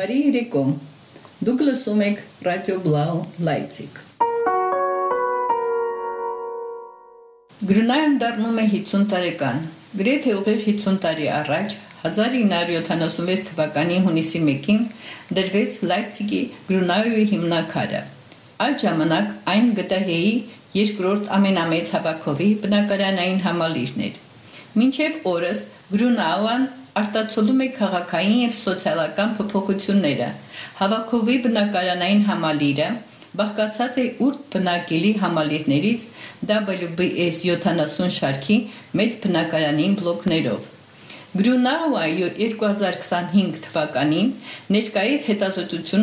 Բարի երեկո։ Դուք լսում եք Ռադիո Բլաու Լայպցիգ։ Գրունայան դառնում է 50 տարեկան։ Գրեթե ուղիղ 50 տարի առաջ 1976 թվականի հունիսի 1-ին դրվեց Լայպցիգի Գրունայուի հիմնաքարը։ Այդ ժամանակ այն ԳՏՀ-ի երկրորդ ամենամեծ հավաքովի բնակարանային համալիրն էր։ Մինչև օրս Գրունաուան արտացոլում է քաղաքային և սոցիալական փոփոխությունները։ Հավաքովի բնակարանային համալիրը բաղկացած է 8 բնակելի համալիրներից WBS 70 շարքի մեծ բնակարանային բլոկներով։ Գրունաուը 2025 թվականին ներկայիս հետազոտություն